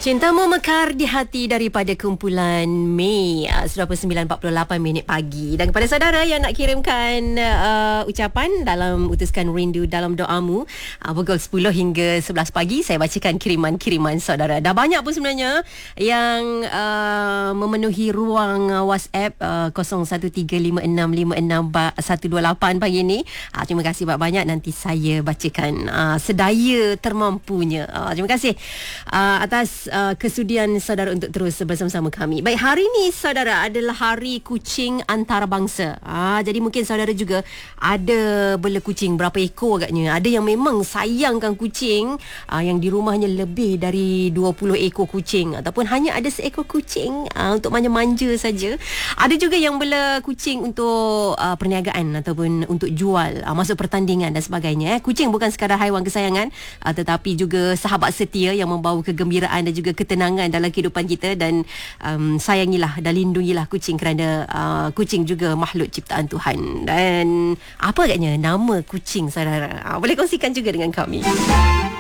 Cintamu mekar di hati daripada kumpulan Mei. Sudah pukul 9.48 pagi. Dan kepada saudara yang nak kirimkan ucapan dalam utuskan rindu dalam doamu, pukul 10 hingga 11 pagi saya bacakan kiriman-kiriman saudara. Dah banyak pun sebenarnya yang memenuhi ruang WhatsApp 0135656128 pagi ni. Terima kasih banyak, nanti saya bacakan sedaya termampunya. Terima kasih atas kesudian saudara untuk terus bersama-sama kami. Baik, hari ni saudara adalah hari kucing antarabangsa. Jadi mungkin saudara juga ada bela kucing, berapa ekor agaknya. Ada yang memang sayangkan kucing, yang di rumahnya lebih dari 20 ekor kucing, ataupun hanya ada seekor kucing untuk manja-manja saja. Ada juga yang bela kucing untuk perniagaan ataupun untuk jual, masuk pertandingan dan sebagainya. Kucing bukan sekadar haiwan kesayangan, tetapi juga sahabat setia yang membawa kegembiraan dan juga ketenangan dalam kehidupan kita. Dan sayangilah dan lindungilah kucing, kerana kucing juga makhluk ciptaan Tuhan. Dan apa agaknya nama kucing saudara? Boleh kongsikan juga dengan kami.